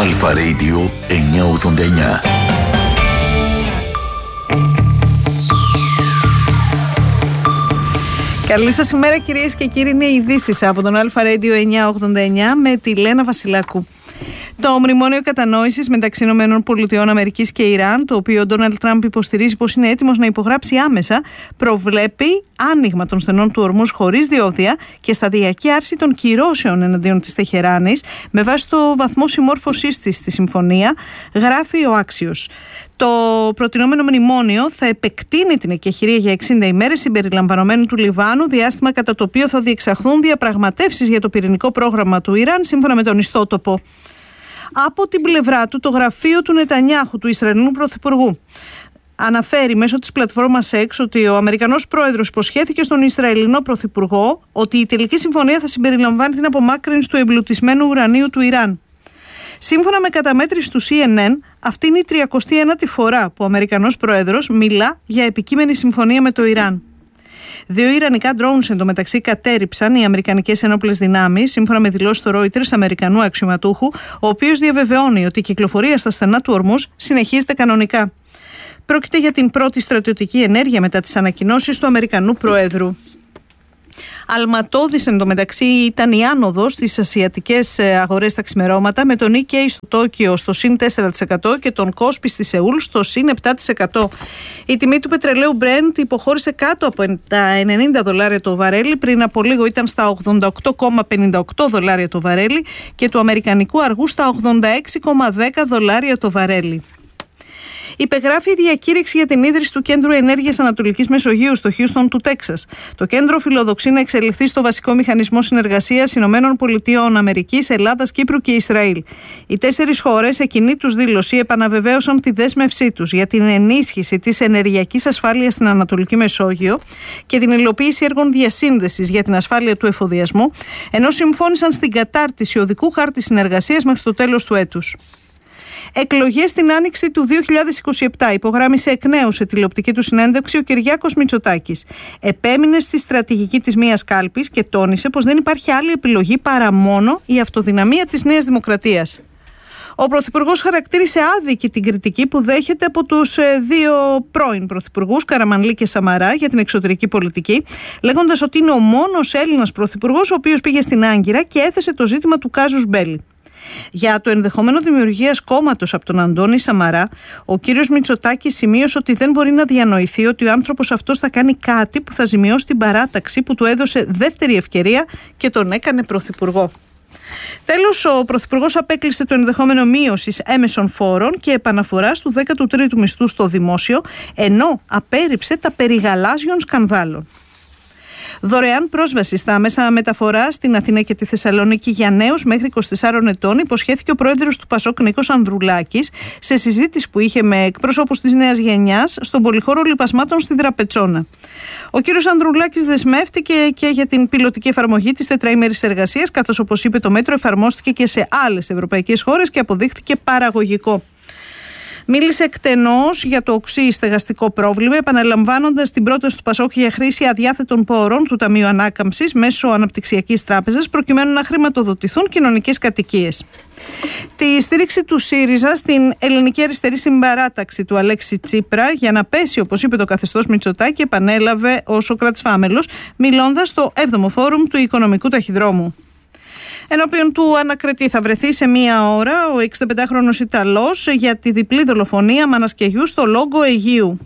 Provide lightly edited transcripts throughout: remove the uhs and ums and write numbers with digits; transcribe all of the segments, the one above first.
Αλφα Radio 989. Καλή σας ημέρα κυρίες και κύριοι, είναι οι ειδήσεις από τον Αλφα Radio 989 με τη Λένα Βασιλάκου. Το μνημόνιο κατανόησης μεταξύ ΗΠΑ και Ιράν, το οποίο ο Ντόναλντ Τραμπ υποστηρίζει πως είναι έτοιμος να υπογράψει άμεσα, προβλέπει άνοιγμα των στενών του Ορμούζ χωρίς διόδια και σταδιακή άρση των κυρώσεων εναντίον της Τεχεράνης, με βάση το βαθμό συμμόρφωσής της στη συμφωνία, γράφει ο Άξιος. Το προτινόμενο μνημόνιο θα επεκτείνει την εκεχηρία για 60 ημέρες συμπεριλαμβανομένου του Λιβάνου, διάστημα κατά το οποίο θα διεξαχθούν διαπραγματεύσεις για το πυρηνικό πρόγραμμα του Ιράν, σύμφωνα με τον ιστότοπο. Από την πλευρά του, το γραφείο του Νετανιάχου, του Ισραηλινού Πρωθυπουργού, αναφέρει μέσω της πλατφόρμας X ότι ο Αμερικανός πρόεδρος υποσχέθηκε στον Ισραηλινό Πρωθυπουργό ότι η τελική συμφωνία θα συμπεριλαμβάνει την απομάκρυνση του εμπλουτισμένου ουρανίου του Ιράν. Σύμφωνα με καταμέτρηση του CNN, αυτή είναι η 39η φορά που ο Αμερικανός πρόεδρος μιλά για επικείμενη συμφωνία με το Ιράν. 2 ιρανικά drones εντωμεταξύ κατέρριψαν οι αμερικανικές ενόπλες δυνάμεις, σύμφωνα με δηλώσεις του Reuters Αμερικανού αξιωματούχου, ο οποίος διαβεβαιώνει ότι η κυκλοφορία στα στενά του Ορμούζ συνεχίζεται κανονικά. Πρόκειται για την πρώτη στρατιωτική ενέργεια μετά τις ανακοινώσεις του Αμερικανού Προέδρου. Αλματώδης εντωμεταξύ ήταν η άνοδος στις ασιατικές αγορές τα ξημερώματα, με τον Nikkei στο Τόκιο στο συν 4% και τον Kospi στη Σεούλ στο συν 7%. Η τιμή του πετρελαίου Brent υποχώρησε κάτω από τα $90 το βαρέλι, πριν από λίγο ήταν στα $88,58 το βαρέλι και του αμερικανικού αργού στα $86,10 το βαρέλι. Υπεγράφει η διακήρυξη για την ίδρυση του Κέντρου Ενέργειας Ανατολικής Μεσογείου στο Χιούστον του Τέξας. Το κέντρο φιλοδοξεί να εξελιχθεί στο βασικό μηχανισμό συνεργασίας ΗΠΑ, Ελλάδας, Κύπρου και Ισραήλ. Οι 4 χώρες σε κοινή τους δήλωση επαναβεβαίωσαν τη δέσμευσή τους για την ενίσχυση της ενεργειακής ασφάλειας στην Ανατολική Μεσόγειο και την υλοποίηση έργων διασύνδεσης για την ασφάλεια του εφοδιασμού, ενώ συμφώνησαν στην κατάρτιση οδικού χάρτη συνεργασίας μέχρι το τέλος του έτους. Εκλογές στην άνοιξη του 2027, υπογράμμισε εκ νέου σε τηλεοπτική του συνέντευξη ο Κυριάκος Μητσοτάκης. Επέμεινε στη στρατηγική της μίας κάλπης και τόνισε πως δεν υπάρχει άλλη επιλογή παρά μόνο η αυτοδυναμία της Νέας Δημοκρατίας. Ο Πρωθυπουργός χαρακτήρισε άδικη την κριτική που δέχεται από τους 2 πρώην Πρωθυπουργούς, Καραμανλή και Σαμαρά, για την εξωτερική πολιτική, λέγοντας ότι είναι ο μόνος Έλληνας Πρωθυπουργός ο οποίος πήγε στην Άγκυρα και έθεσε το ζήτημα του κάζους μπέλι. Για το ενδεχόμενο δημιουργίας κόμματος από τον Αντώνη Σαμαρά, ο κύριος Μητσοτάκης σημείωσε ότι δεν μπορεί να διανοηθεί ότι ο άνθρωπος αυτός θα κάνει κάτι που θα ζημιώσει την παράταξη που του έδωσε δεύτερη ευκαιρία και τον έκανε πρωθυπουργό. Τέλος, ο Πρωθυπουργός απέκλεισε το ενδεχόμενο μείωσης έμεσων φόρων και επαναφοράς του 13ου μισθού στο δημόσιο, ενώ απέρριψε τα περί γαλάζιων σκανδάλων. Δωρεάν πρόσβαση στα μέσα μεταφοράς στην Αθήνα και τη Θεσσαλονίκη για νέους μέχρι 24 ετών υποσχέθηκε ο πρόεδρος του Πασόκ Νίκος Ανδρουλάκης σε συζήτηση που είχε με εκπροσώπους της νέας γενιάς στον πολυχώρο λιπασμάτων στη Δραπετσόνα. Ο κύριος Ανδρουλάκης δεσμεύτηκε και για την πιλωτική εφαρμογή της τετραήμερης εργασίας, καθώς, όπως είπε, το μέτρο εφαρμόστηκε και σε άλλες ευρωπαϊκές χώρες και αποδείχθηκε παραγωγικό. Μίλησε εκτενώς για το οξύ στεγαστικό πρόβλημα, επαναλαμβάνοντας την πρόταση του Πασόκ για χρήση αδιάθετων πόρων του Ταμείου Ανάκαμψης μέσω Αναπτυξιακής Τράπεζας, προκειμένου να χρηματοδοτηθούν κοινωνικές κατοικίες. Τη στήριξη του ΣΥΡΙΖΑ στην ελληνική αριστερή συμπαράταξη του Αλέξη Τσίπρα για να πέσει, όπως είπε, το καθεστώς Μητσοτάκη, επανέλαβε ο Σοκράτης Φάμελος, μιλώντας στο 7ο Φόρουμ του Οικονομικού Ταχυδρόμου. Ενώπιον του ανακριτή θα βρεθεί σε 1 ώρα ο 65χρονος Ιταλός για τη διπλή δολοφονία μανασκεγιού στο Λόγκο Αιγείου.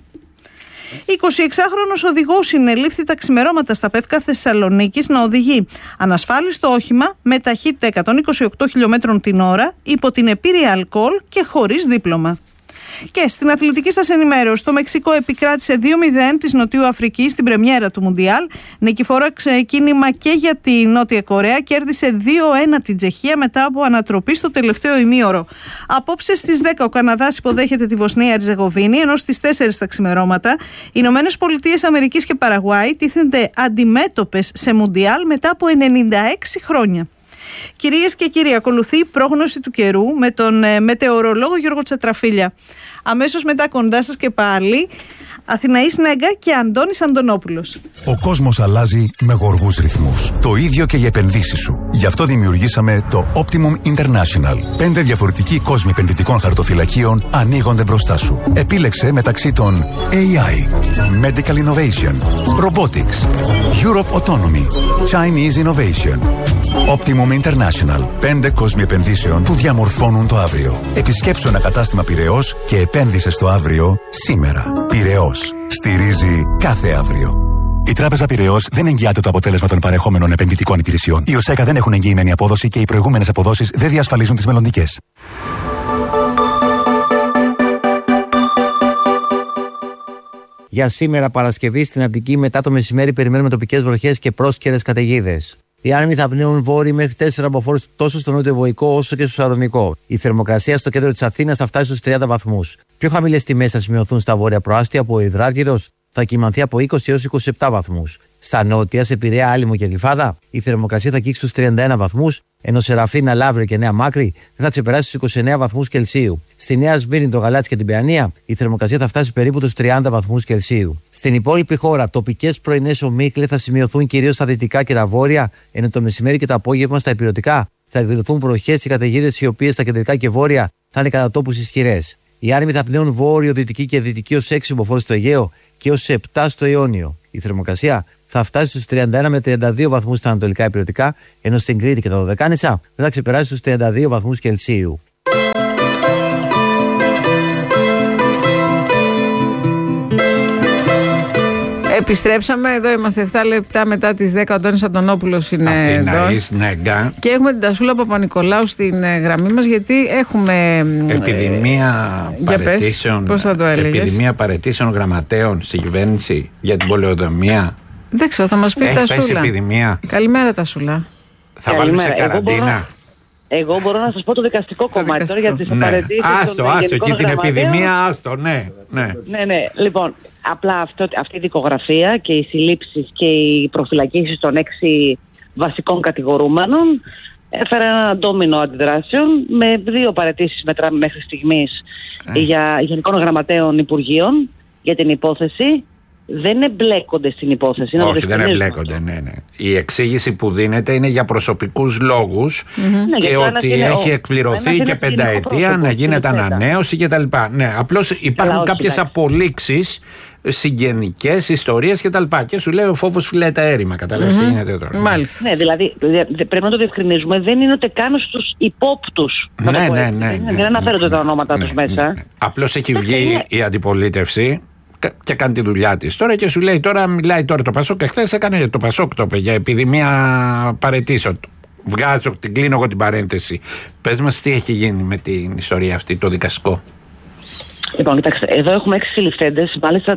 26χρονος οδηγός συνελήφθη τα ξημερώματα στα Πεύκα Θεσσαλονίκης να οδηγεί ανασφάλιστο όχημα με ταχύτητα 128 χιλιόμετρων την ώρα, υπό την επίρρεια αλκοόλ και χωρίς δίπλωμα. Και στην αθλητική σας ενημέρωση, το Μεξικό επικράτησε 2-0 της Νοτιού Αφρικής στην πρεμιέρα του Μουντιάλ. Νικηφόρο ξεκίνημα και για τη Νότια Κορέα, κέρδισε 2-1 την Τσεχία μετά από ανατροπή στο τελευταίο ημίωρο. Απόψε στις 10 ο Καναδάς υποδέχεται τη Βοσνία Ερζεγοβίνη, ενώ στις 4 τα ξημερώματα οι Ηνωμένες Πολιτείες Αμερικής και Παραγουάη τίθενται αντιμέτωπες σε Μουντιάλ μετά από 96 χρόνια. Κυρίες και κύριοι, ακολουθεί η πρόγνωση του καιρού με τον μετεωρολόγο Γιώργο Τσατραφίλια. Αμέσως μετά κοντά σας και πάλι Αθηναής Νέγκα και Αντώνης Αντωνόπουλος. Ο κόσμος αλλάζει με γοργούς ρυθμούς. Το ίδιο και οι επενδύσεις σου. Γι' αυτό δημιουργήσαμε το Optimum International. 5 διαφορετικοί κόσμοι επενδυτικών χαρτοφυλακίων ανοίγονται μπροστά σου. Επίλεξε μεταξύ των AI, Medical Innovation, Robotics, Europe Autonomy, Chinese Innovation. Optimum International. 5 κόσμοι επενδύσεων που διαμορφώνουν το αύριο. Επισκέψου ένα κατάστημα Πειραιώς και επένδυσε στο αύριο σήμερα. Πειραιώς. Στηρίζει κάθε αύριο. Η Τράπεζα Πειραιώς δεν εγγυάται το αποτέλεσμα των παρεχόμενων επενδυτικών υπηρεσιών. Οι ΟΣΕΚΑ δεν έχουν εγγυημένη απόδοση και οι προηγούμενες αποδόσεις δεν διασφαλίζουν τις μελλοντικές. Για σήμερα Παρασκευή στην Αττική μετά το μεσημέρι περιμένουμε τοπικές βροχές και πρόσκαιρες καταιγίδες. Οι άνεμοι θα πνέουν βόρειοι μέχρι 4 μποφόρ τόσο στο νότιο-βορεικό όσο και στο σαρονικό. Η θερμοκρασία στο κέντρο της Αθήνας θα φτάσει στους 30 βαθμούς. Πιο χαμηλές τιμές θα σημειωθούν στα βόρεια προάστια που ο Υδράργυρος θα κυμανθεί από 20 έως 27 βαθμούς. Στα νότια, σε Πειραιά, Άλυμο και Γλυφάδα, η θερμοκρασία θα αγγίξει στους 31 βαθμούς, ενώ σε Ραφίνα, Λαύριο και Νέα Μάκρη δεν θα ξεπεράσει στους 29 βαθμούς Κελσίου. Στη Νέα Σμύρνη, το Γαλάτσι και την Παιανία, η θερμοκρασία θα φτάσει περίπου τους 30 βαθμούς Κελσίου. Στην υπόλοιπη χώρα, τοπικές πρωινές ομίχλες θα σημειωθούν κυρίως στα δυτικά και τα βόρεια, ενώ το μεσημέρι και το απόγευμα στα υπηρετικά θα εκδηλωθούν βροχές και καταιγίδες, οι οποίες στα κεντρικά και βόρεια θα είναι κατά τόπους ισχυρές. Οι άνεμοι θα πνέουν βόρειο, δυτική και δυτική ως 6 μποφόρ στο Αιγαίο και ως 7 στο Ιόνιο. Η θερμοκρασία θα φτάσει στους 31 με 32 βαθμούς στα ανατολικά υπηρετικά, ενώ στην Κρήτη και τα Δωδεκάνησα δεν θα ξεπεράσει στους 32 βαθμούς Κελσίου. Επιστρέψαμε, εδώ είμαστε 7 λεπτά μετά τις 10. Ο Αντώνης Αντωνόπουλος είναι Αθηναής εδώ. Νέγκα. Και έχουμε την Τασούλα Παπα-Νικολάου στην γραμμή μας, γιατί έχουμε Επιδημία παραιτήσεων. Πώς θα το έλεγες? Επιδημία παραιτήσεων γραμματέων στην κυβέρνηση για την πολεοδομία. Δεν ξέρω, θα μας πει η Έχει Τασούλα. πέσει επιδημία. Καλημέρα, Τασούλα. Θα βάλουμε σε καραντίνα. Εγώ μπορώ να σας πω το δικαστικό κομμάτι τώρα για τις Ναι. απαραίτητες. Άστο, εκεί την επιδημία, άστο, ναι. Ναι. Λοιπόν, απλά αυτή η δικογραφία και οι συλλήψεις και οι προφυλακίσεις των 6 βασικών κατηγορούμενων έφερε ένα ντόμινο αντιδράσεων με 2 παραιτήσεις μετράμε μέχρι στιγμής για γενικών γραμματέων υπουργείων για την υπόθεση. Δεν εμπλέκονται στην υπόθεση. Όχι, δεν εμπλέκονται, ναι. Η εξήγηση που δίνεται είναι για προσωπικούς λόγους και ότι έχει εκπληρωθεί και 5 ετία να γίνεται ανανέωση κτλ. Ναι, απλώς υπάρχουν κάποιες απολύξεις, συγγενικές ιστορίες κτλ. Και σου λέει ο φόβος φυλάει τα έρημα. Καταλάβεις τι γίνεται τώρα. Μάλιστα. Ναι, δηλαδή πρέπει να το διευκρινίζουμε. Δεν είναι ούτε καν στους υπόπτους. Ναι. Δεν αναφέρονται τα ονόματα τους μέσα. Απλώς έχει βγει η αντιπολίτευση και κάνει τη δουλειά της τώρα και σου λέει τώρα, μιλάει τώρα το Πασόκ, και χθες έκανε το Πασόκ το είπε για επιδημία παραιτήσεων. Βγάζω, την κλείνω εγώ την παρένθεση. Πες μας τι έχει γίνει με την ιστορία αυτή, το δικαστικό. Λοιπόν, κοιτάξτε, εδώ έχουμε 6 συλληφθέντες. Μάλιστα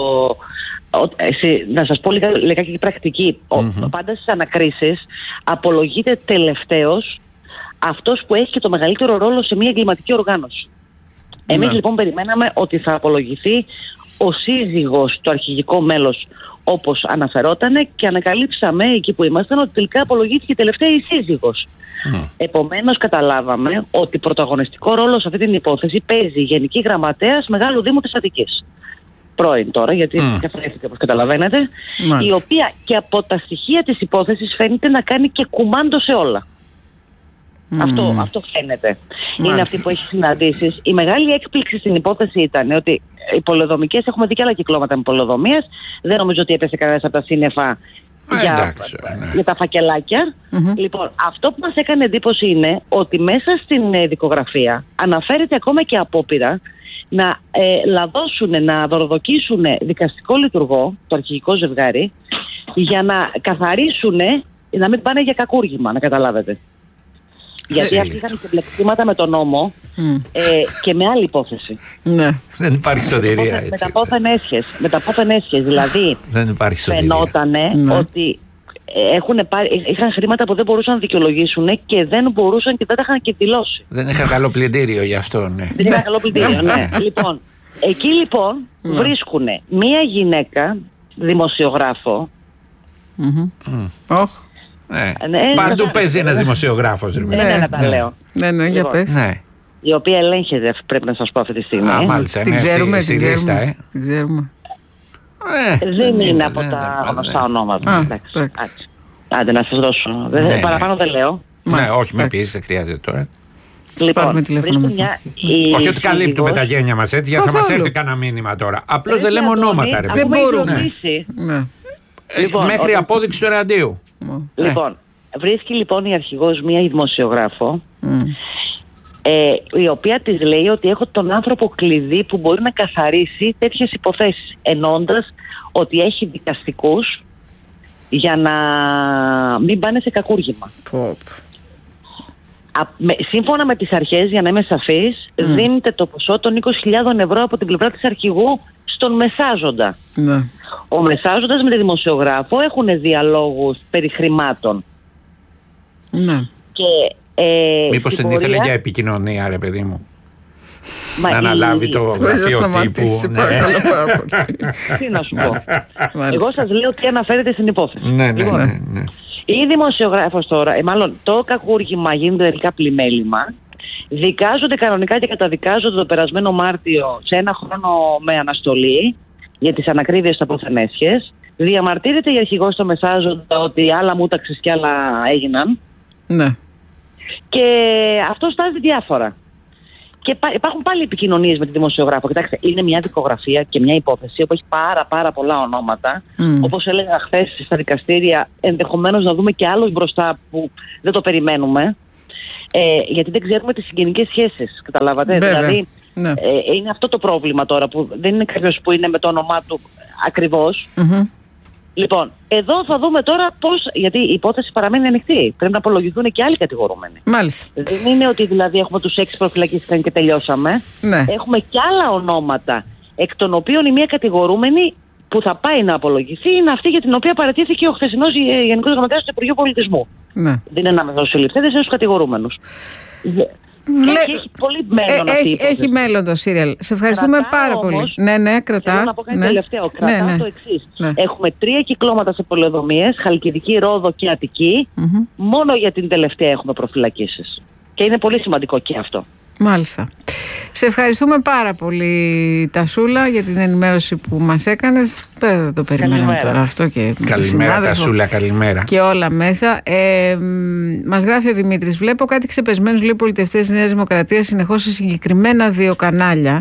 να σας πω λιγάκι και πρακτική. Πάντα στις ανακρίσεις απολογείται τελευταίος αυτός που έχει και το μεγαλύτερο ρόλο σε μια εγκληματική οργάνωση. Εμείς λοιπόν περιμέναμε ότι θα απολογηθεί ο σύζυγος, το αρχηγικό μέλος, όπως αναφερότανε, και ανακαλύψαμε εκεί που ήμασταν ότι τελικά απολογήθηκε τελευταία η σύζυγος. Επομένως καταλάβαμε ότι πρωταγωνιστικό ρόλο σε αυτή την υπόθεση παίζει η Γενική Γραμματέας Μεγάλου Δήμου της Αττικής. Πρώην τώρα, γιατί καθαρίστηκε όπως καταλαβαίνετε, η οποία και από τα στοιχεία της υπόθεσης φαίνεται να κάνει και κουμάντο σε όλα. Αυτό φαίνεται. Είναι αυτή που έχει συναντήσεις. Η μεγάλη έκπληξη στην υπόθεση ήταν ότι οι πολεοδομικές, έχουμε δει και άλλα κυκλώματα με πολεοδομίες. Δεν νομίζω ότι έπεσε κανένας από τα σύννεφα για τα φακελάκια. Λοιπόν, αυτό που μας έκανε εντύπωση είναι ότι μέσα στην δικογραφία αναφέρεται ακόμα και απόπειρα να λαδώσουν, να δωροδοκίσουν δικαστικό λειτουργό, το αρχηγικό ζευγάρι, για να καθαρίσουν, να μην πάνε για κακούργημα, να καταλάβετε. Γιατί αυτοί είχαν και μπλεξίματα με τον νόμο και με άλλη υπόθεση. Ναι. Δεν υπάρχει σωτηρία έτσι. Με τα πόθεν έσχες. Δηλαδή δεν υπάρχει σωτηρία. Φαινότανε ότι είχαν χρήματα που δεν μπορούσαν να δικαιολογήσουν και δεν μπορούσαν και δεν τα είχαν και δηλώσει. Δεν είχαν καλό πλυντήριο γι' αυτό, ναι. Δεν είχαν καλό πλυντήριο, ναι. Λοιπόν, εκεί λοιπόν βρίσκουν μία γυναίκα, δημοσιογράφο. Παντού παίζει ένας δημοσιογράφος. Ναι, τα λέω. Ναι, για πες. Η οποία ελέγχεται, πρέπει να σας πω αυτή τη στιγμή. Μάλιστα, την ξέρουμε. Την ξέρουμε. δεν είναι από τα γνωστά ονόματα. Άντε να σας δώσω. Παραπάνω δεν λέω. Ναι, όχι, με πίεση, δεν χρειάζεται τώρα. Λοιπόν, όχι ότι καλύπτουμε τα γένια μας έτσι, γιατί θα μας έρθει κανένα μήνυμα τώρα. Απλώς δεν λέμε ονόματα, ρε. Δεν μπορούμε. Μέχρι απόδειξη του εναντίου. Λοιπόν, βρίσκει λοιπόν η αρχηγός μία δημοσιογράφο, η οποία της λέει ότι έχω τον άνθρωπο κλειδί που μπορεί να καθαρίσει τέτοιες υποθέσεις, εννοώντας ότι έχει δικαστικούς για να μην πάνε σε κακούργημα. Σύμφωνα με τις αρχές, για να είμαι σαφής, δίνεται το ποσό των 20.000 ευρώ από την πλευρά της αρχηγού στον μεσάζοντα. Ο μεσάζοντας με τη δημοσιογράφο έχουν διαλόγους περί χρημάτων. Μήπως δεν ήθελε για επικοινωνία, ρε παιδί μου? Να αναλάβει το γραφείο τύπου. Τι να σου πω. Εγώ σας λέω τι αναφέρεται στην υπόθεση. Ναι. Η δημοσιογράφος τώρα, μάλλον το κακούργημα γίνεται τελικά πλημέλημα. Δικάζονται κανονικά και καταδικάζονται το περασμένο Μάρτιο σε 1 χρόνο με αναστολή για τις ανακρίβειες στα προθενέσχες. Διαμαρτύρεται η αρχηγός στο μεσάζοντα ότι άλλα μούταξες και άλλα έγιναν. Ναι. Και αυτό στάζει διάφορα. Και υπάρχουν πάλι επικοινωνίες με τη δημοσιογράφο. Κοιτάξτε, είναι μια δικογραφία και μια υπόθεση που έχει πάρα πολλά ονόματα. Όπως έλεγα χθες στα δικαστήρια, ενδεχομένως να δούμε και άλλους μπροστά που δεν το περιμένουμε. Γιατί δεν ξέρουμε τις συγγενικές σχέσεις. Καταλάβατε? Δηλαδή, είναι αυτό το πρόβλημα τώρα, που δεν είναι κάποιος που είναι με το όνομά του ακριβώς. Λοιπόν, εδώ θα δούμε τώρα πώς, γιατί η υπόθεση παραμένει ανοιχτή. Πρέπει να απολογηθούν και άλλοι κατηγορούμενοι. Μάλιστα. Δεν είναι ότι δηλαδή έχουμε τους 6 προφυλακίστηκαν και τελειώσαμε. Ναι. Έχουμε και άλλα ονόματα, εκ των οποίων η μία κατηγορούμενη που θα πάει να απολογηθεί είναι αυτή για την οποία παραιτήθηκε ο χθεσινός Γενικός Γραμματέας του Υπουργείου Πολιτισμού. Ναι. Δεν είναι ανάμεσα στους συλληφθέντες, είναι στους κατηγορούμενους. Έχει πολύ μέλλον αυτή η υπόθεση. Έχει μέλλον το σύριαλ. Σε ευχαριστούμε πάρα πολύ. Ναι, κρατά. Θέλω να πω κάτι τελευταίο. Κρατάω το εξής. Έχουμε 3 κυκλώματα σε πολεοδομίες, Χαλκιδική, Ρόδο και Αττική. Μόνο για την τελευταία έχουμε προφυλακίσεις. Και είναι πολύ σημαντικό και αυτό. Μάλιστα. Σε ευχαριστούμε πάρα πολύ, Τασούλα, για την ενημέρωση που μας έκανες. Δεν το περιμέναμε τώρα αυτό. Και καλημέρα, Τασούλα, καλημέρα. Και όλα μέσα. Μας γράφει ο Δημήτρης: βλέπω κάτι ξεπεσμένους, λέει, πολιτευτές της Νέας Δημοκρατίας συνεχώς σε συγκεκριμένα 2 κανάλια.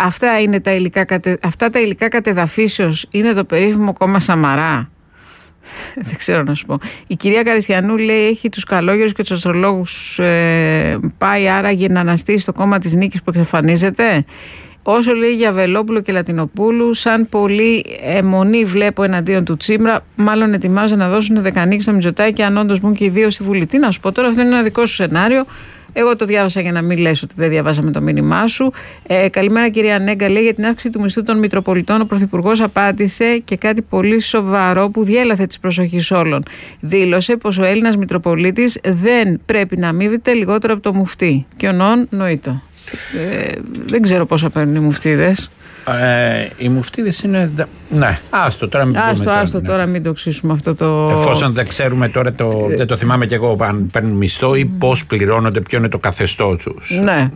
Αυτά τα υλικά κατεδαφίσεως είναι το περίφημο κόμμα Σαμαρά. Δεν ξέρω να σου πω. Η κυρία Καριστιανού λέει: έχει τους καλόγερους και τους αστρολόγους πάει άραγε να αναστήσει το κόμμα της νίκης που εξαφανίζεται. Όσο λέει για Βελόπουλο και Λατινοπούλου, σαν πολύ αιμονή βλέπω εναντίον του Τσίπρα, μάλλον ετοιμάζουν να δώσουν δεκανίκη στο Μητσοτάκη, αν όντως μπουν και οι 2 στη Βουλή. Τι να σου πω τώρα, αυτό είναι ένα δικό σου σενάριο. Εγώ το διάβασα για να μην λες ότι δεν διαβάσαμε το μήνυμά σου. Καλημέρα, κυρία Νέγκα. Λέει: για την αύξηση του μισθού των Μητροπολιτών, ο Πρωθυπουργός απάντησε και κάτι πολύ σοβαρό που διέλαθε της προσοχής όλων. Δήλωσε πως ο Έλληνας Μητροπολίτης δεν πρέπει να αμείβεται λιγότερο από το μουφτί. Και ο νόν νοήτο. Δεν ξέρω πόσα παίρνουν οι μουφτίδες. Οι μουφτίδες είναι. Ναι, άστο τώρα μην τώρα μην το ξύσουμε αυτό το. Εφόσον δεν ξέρουμε τώρα, δεν το θυμάμαι κι εγώ αν παίρνουν μισθό ή πώς πληρώνονται, ποιο είναι το καθεστώς τους. Ναι.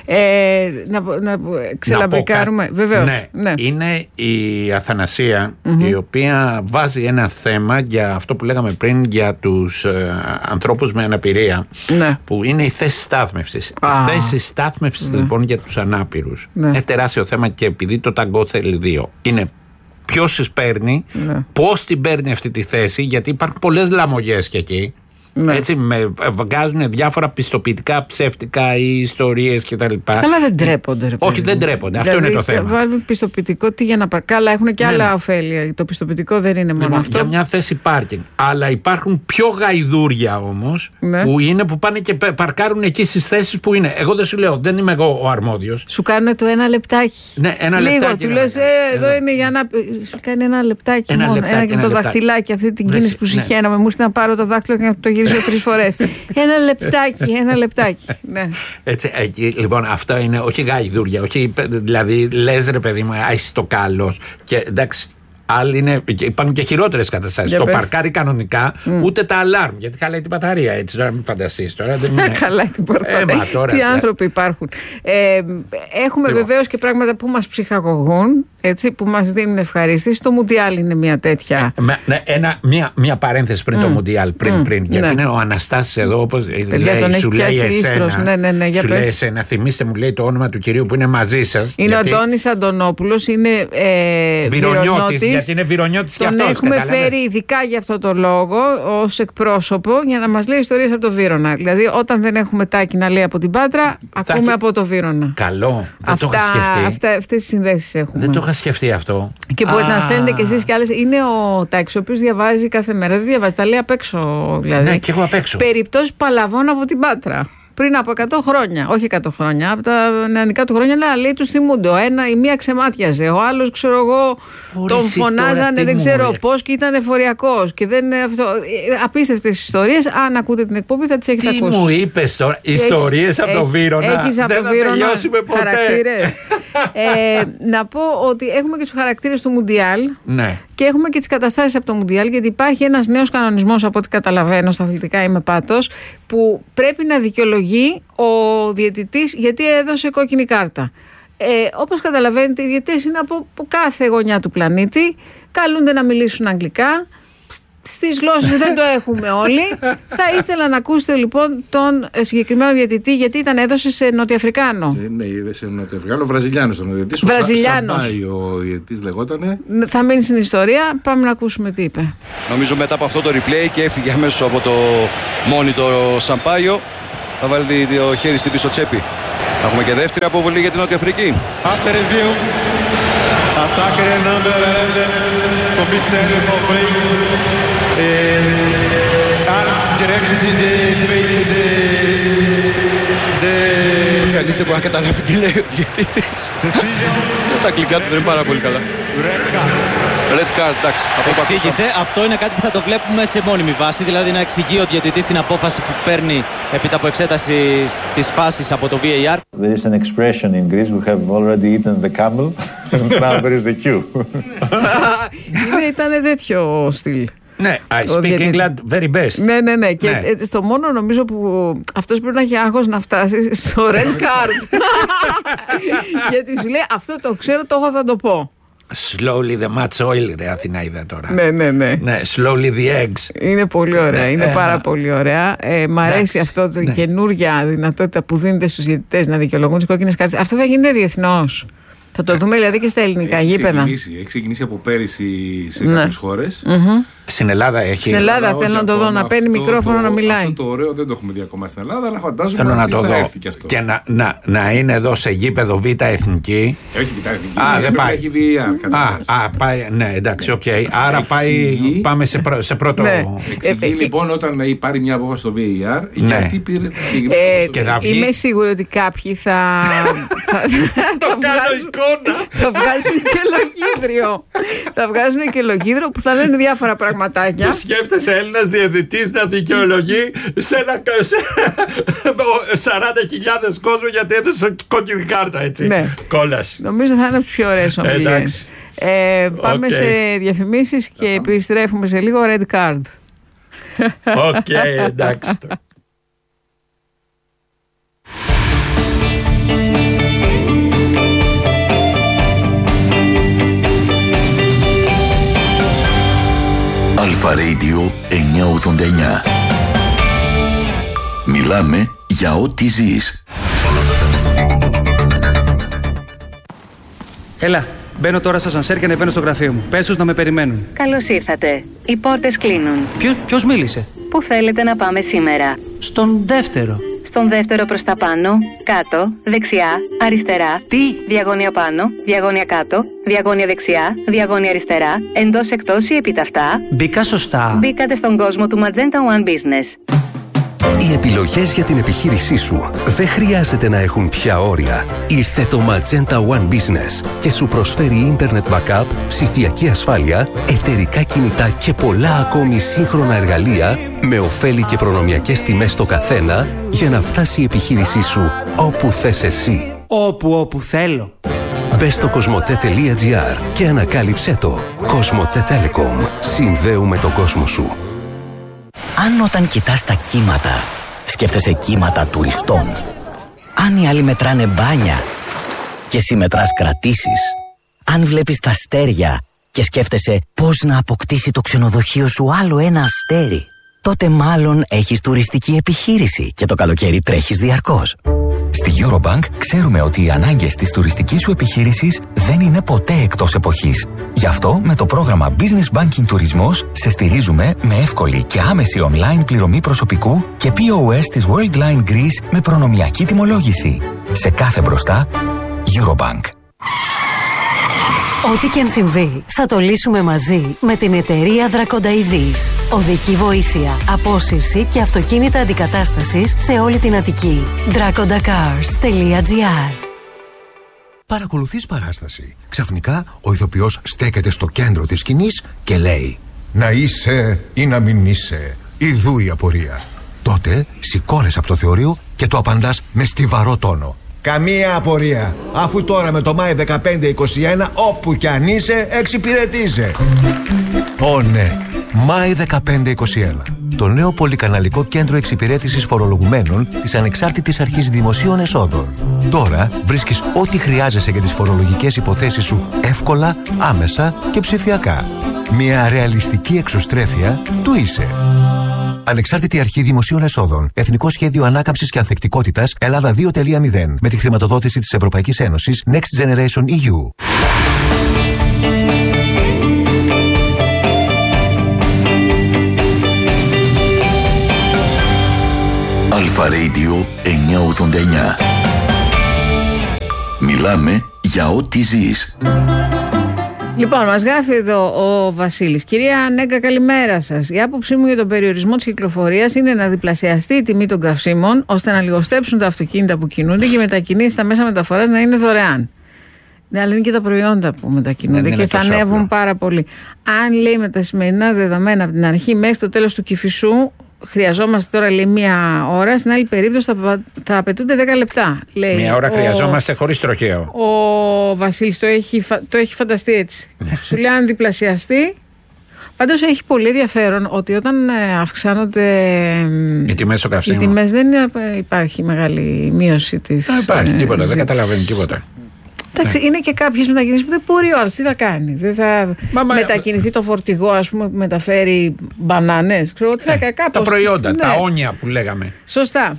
Να ξελαμπρικάρουμε. Βεβαίως. Ναι. Είναι η Αθανασία, η οποία βάζει ένα θέμα για αυτό που λέγαμε πριν για τους ανθρώπους με αναπηρία, που είναι η θέση στάθμευσης. Η θέση στάθμευσης λοιπόν για τους ανάπηρους. Είναι τεράστιο θέμα και επειδή το ταγκό θέλει 2. Είναι ποιος τις παίρνει, πώς την παίρνει αυτή τη θέση, γιατί υπάρχουν πολλές λαμογές και εκεί. Έτσι, βγάζουν διάφορα πιστοποιητικά ψεύτικα ή ιστορίες κτλ. Καλά, δεν τρέπονται. Όχι, δεν τρέπονται. Αυτό είναι το θέμα. Βάλουν πιστοποιητικό τι για να πάρουν. Καλά, έχουν και άλλα ωφέλεια. Το πιστοποιητικό δεν είναι μόνο αυτό. Για μια θέση πάρκινγκ. Αλλά υπάρχουν πιο γαϊδούρια όμως που πάνε και παρκάρουν εκεί στις θέσεις που είναι. Εγώ δεν σου λέω, δεν είμαι εγώ ο αρμόδιος. Σου κάνουν το 1 λεπτάκι. Ναι, 1 λεπτάκι. Λίγο, του λες, εδώ είναι για να. Σου κάνει 1 λεπτάκι μόνο. Και το δαχτυλάκι, αυτή την κίνηση που συχαίναμε. Μου ήρθε να πάρω το δάχτυλο και να το γυρίσω 3 φορές. 1 λεπτάκι. Ναι. Έτσι, εκεί, λοιπόν, αυτό είναι όχι γαϊδούρια, όχι, δηλαδή λες ρε παιδί μου, είσαι το καλός. Και εντάξει, Υπάρχουν και χειρότερες καταστάσεις. Το παρκάρει κανονικά, ούτε τα αλάρμ. Γιατί χαλάει την μπαταρία. Έτσι, τώρα μην φανταστείς. Χαλάει την μπαταρία. Τι άνθρωποι υπάρχουν. Έχουμε βεβαίως και πράγματα που μας ψυχαγωγούν, έτσι, που μας δίνουν ευχαρίστηση. Το Μουντιάλ είναι μια τέτοια. Μια παρένθεση πριν το Μουντιάλ. Γιατί είναι ο Αναστάσης εδώ, όπως σου λέει εσένα. Σου λέει εσένα. Θυμήστε, μου λέει το όνομα του κυρίου που είναι μαζί σας. Είναι ο Αντώνης Αντωνόπουλος. Είναι Βυρονιώτης. Γιατί είναι Βυρονιώτης και αυτός. Τον έχουμε φέρει ειδικά για αυτό το λόγο ως εκπρόσωπο για να μας λέει ιστορίες από το Βύρωνα. Δηλαδή, όταν δεν έχουμε Τάκη να λέει από την Πάτρα, ακούμε από το Βύρωνα. Καλό. Δεν το είχα σκεφτεί. Αυτές τις συνδέσεις έχουμε. Δεν το είχα σκεφτεί αυτό. Και μπορείτε να στέλνετε κι εσείς κι άλλες. Είναι ο Τάκης, ο οποίος διαβάζει κάθε μέρα. Δεν διαβάζει, τα λέει απ' έξω δηλαδή. Ναι, και εγώ απ' έξω. Περιπτώσεις παλαβών από την Πάτρα. Πριν από 100 χρόνια, όχι 100 χρόνια, από τα νεανικά του χρόνια, λέει τους θυμούνται. Η μία ξεμάτιαζε, ο άλλος, ξέρω εγώ, τον φωνάζανε, δεν ξέρω πώς, και ήταν εφοριακός. Και δεν αυτό. Απίστευτες ιστορίες. Αν ακούτε την εκπομπή, θα τις έχετε ακούσει. Τι μου είπες τώρα, ιστορίες από το Βύρωνα. Έχεις από το Βύρωνα χαρακτήρες. Να πω ότι έχουμε και τους χαρακτήρες του Μουντιάλ. Ναι. Και έχουμε και τις καταστάσεις από το Μουντιάλ, γιατί υπάρχει ένας νέος κανονισμός, από ό,τι καταλαβαίνω, στα αθλητικά είμαι πάτος, που πρέπει να δικαιολογεί ο διαιτητής γιατί έδωσε κόκκινη κάρτα. Όπως καταλαβαίνετε, οι διαιτητές είναι από κάθε γωνιά του πλανήτη, καλούνται να μιλήσουν αγγλικά. Στις γλώσσες δεν το έχουμε όλοι. Θα ήθελα να ακούσετε λοιπόν τον συγκεκριμένο διαιτητή, γιατί έδωσε σε Νοτιοαφρικάνο. Ναι, σε Νοτιοαφρικάνο, Βραζιλιάνος ήταν ο διαιτητής. Βραζιλιάνος. Ο διαιτητής λεγότανε. Θα μείνει στην ιστορία. Πάμε να ακούσουμε τι είπε. Νομίζω μετά από αυτό το replay και έφυγε αμέσως από το monitor ο Σαμπάιο. Θα βάλει το χέρι στην πίσω τσέπη. Θα έχουμε και δεύτερη αποβολή για την Νότια Αφρική. After review, attacker number 11, commissaire for play, is arms directed to the face of the Κανείς δεν μπορεί να καταλάβει τι λέει ο διαιτητής. Τα αγγλικά του δεν είναι πάρα πολύ καλά. Red card, εντάξει. Εξήγησε, αυτό είναι κάτι που θα το βλέπουμε σε μόνιμη βάση, δηλαδή να εξηγεί ο διαιτητής την απόφαση που παίρνει έπειτα από εξέταση της φάσης από το VAR. There is an expression in Greece, we have already eaten the camel, and now there is the queue. Ήταν τέτοιο στυλ. Ναι, I speak England very best. Ναι. Και στο μόνο νομίζω που αυτός πρέπει να έχει άγχος να φτάσει στο red card. Γιατί σου λέει, αυτό το ξέρω, το έχω, θα το πω. Slowly the match oil, ρε Αθηναίδα τώρα. Ναι. Slowly the eggs. Είναι πολύ ωραία, είναι πάρα πολύ ωραία. Μ' αρέσει αυτό το καινούργια δυνατότητα που δίνεται στους διαιτητές να δικαιολογούν τις κόκκινες κάρτες. Αυτό θα γίνεται διεθνώς. Θα το δούμε δηλαδή και στα ελληνικά γήπεδα. Έχει ξεκινήσει από πέρυσι σε κάποιες χώρες. Στην Ελλάδα έχει. Στην Ελλάδα θέλω να το δω, να παίρνει μικρόφωνο να μιλάει. Αυτό το ωραίο δεν το έχουμε δει ακόμα στην Ελλάδα, αλλά φαντάζομαι θέλω να το θα δω. έρθει και αυτό. Και να είναι εδώ σε γήπεδο Β' Εθνική. Όχι Β' Εθνική. Δεν πάει. Έχει VAR. Πάει. Ναι, εντάξει, οκ. Άρα πάμε σε πρώτο. Εξηγεί λοιπόν όταν πάρει μια απόφαση στο VAR, γιατί πήρε τη συγκεκριμένη. Είμαι σίγουρη ότι κάποιοι θα. Το κάνω εικόνα. Θα βγάζουν και λογίδριο. Θα βγάζουν και λογίδριο που θα λένε διάφορα πραγματάκια. Το σκέφτεσαι Έλληνας διαιτητής να δικαιολογεί σε 40.000 κόσμο γιατί έδωσε κόκκινη κάρτα, έτσι. Ναι. Κόλαση. Νομίζω θα είναι πιο ωραίες ομιλίες. Πάμε σε διαφημίσεις και επιστρέφουμε σε λίγο. Red card. Οκ, εντάξει. Αλφα Radio 989. Μιλάμε για ό,τι ζεις. Έλα, μπαίνω τώρα στο ασανσέρ και ανεβαίνω στο γραφείο μου. Πες τους να με περιμένουν. Καλώς ήρθατε. Οι πόρτες κλείνουν. Ποιος μίλησε? Πού θέλετε να πάμε σήμερα? Στον δεύτερο. Στον δεύτερο προς τα πάνω, κάτω, δεξιά, αριστερά. Τι? Διαγώνια πάνω, διαγώνια κάτω, διαγώνια δεξιά, διαγώνια αριστερά, εντός εκτός ή επιταυτά. Μπήκα σωστά. Μπήκατε στον κόσμο του Magenta One Business. Οι επιλογές για την επιχείρησή σου δεν χρειάζεται να έχουν πια όρια. Ήρθε το Magenta One Business και σου προσφέρει Internet Backup, ψηφιακή ασφάλεια, εταιρικά κινητά και πολλά ακόμη σύγχρονα εργαλεία με ωφέλη και προνομιακές τιμές στο καθένα για να φτάσει η επιχείρησή σου όπου θες εσύ. Όπου θέλω. Μπες στο cosmote.gr και ανακάλυψέ το. Cosmote Telecom. Συνδέουμε τον κόσμο σου. Αν όταν κοιτάς τα κύματα, σκέφτεσαι κύματα τουριστών. Αν οι άλλοι μετράνε μπάνια και εσύ μετράς κρατήσεις. Αν βλέπεις τα αστέρια και σκέφτεσαι πώς να αποκτήσει το ξενοδοχείο σου άλλο ένα αστέρι, τότε μάλλον έχεις τουριστική επιχείρηση και το καλοκαίρι τρέχεις διαρκώς. Στη Eurobank ξέρουμε ότι οι ανάγκες της τουριστικής σου επιχείρησης δεν είναι ποτέ εκτός εποχής. Γι' αυτό με το πρόγραμμα Business Banking Τουρισμός σε στηρίζουμε με εύκολη και άμεση online πληρωμή προσωπικού και POS της Worldline Greece με προνομιακή τιμολόγηση. Σε κάθε μπροστά, Eurobank. Ό,τι και αν συμβεί, θα το λύσουμε μαζί με την εταιρεία Δρακονταειδής. Οδική βοήθεια, απόσυρση και αυτοκίνητα αντικατάστασης σε όλη την Αττική. dracondacars.gr. Παρακολουθείς παράσταση. Ξαφνικά ο ηθοποιός στέκεται στο κέντρο της σκηνής και λέει: «Να είσαι ή να μην είσαι, ιδού η απορία». Τότε σηκώνεσαι από το θεωρείο και το απαντάς με στιβαρό τόνο: «Καμία απορία, αφού τώρα με το Μάη 15-21 όπου κι αν είσαι εξυπηρετείσαι». Ω ναι, Μάη 15-21. Το νέο πολυκαναλικό κέντρο εξυπηρέτησης φορολογουμένων της Ανεξάρτητης Αρχής Δημοσίων Εσόδων. Τώρα βρίσκεις ό,τι χρειάζεσαι για τις φορολογικές υποθέσεις σου εύκολα, άμεσα και ψηφιακά. Μια ρεαλιστική εξωστρέφεια του είσαι. Ανεξάρτητη Αρχή Δημοσίων Εσόδων. Εθνικό Σχέδιο Ανάκαμψης και Ανθεκτικότητας Ελλάδα 2.0. Με τη χρηματοδότηση της Ευρωπαϊκής Ένωσης Next Generation EU. Αλφα Radio 989. Μιλάμε για ό,τι ζεις. Λοιπόν, μας γράφει εδώ ο Βασίλης. Κυρία Νέγκα, καλημέρα σας. Η άποψή μου για τον περιορισμό της κυκλοφορίας είναι να διπλασιαστεί η τιμή των καυσίμων, ώστε να λιγοστέψουν τα αυτοκίνητα που κινούνται και οι μετακινήσεις στα μέσα μεταφοράς να είναι δωρεάν. Ναι, αλλά είναι και τα προϊόντα που μετακινούνται και θα ανέβουν πάρα πολύ. Αν λέει με τα σημερινά δεδομένα από την αρχή μέχρι το τέλος του Κηφισού, χρειαζόμαστε τώρα λέει μία ώρα, στην άλλη περίπτωση θα απαιτούνται 10 λεπτά. Λέει, μία ώρα χρειαζόμαστε χωρίς τροχαίο. Ο Βασίλης το έχει φανταστεί έτσι. Σου λέει αν διπλασιαστεί. Πάντως έχει πολύ ενδιαφέρον ότι όταν αυξάνονται οι τιμές στο καυσίμο, οι τιμές δεν υπάρχει μεγάλη μείωση της. Δεν υπάρχει τίποτα, δεν καταλαβαίνει τίποτα. Εντάξει, είναι και κάποιες μετακινήσεις που δεν μπορεί ο άλλος. Τι θα κάνει, δεν θα μετακινηθεί το φορτηγό, ας πούμε, που μεταφέρει μπανάνες. Ξέρω τι θα κάνει. Τα προϊόντα, τα όνια που λέγαμε. Σωστά.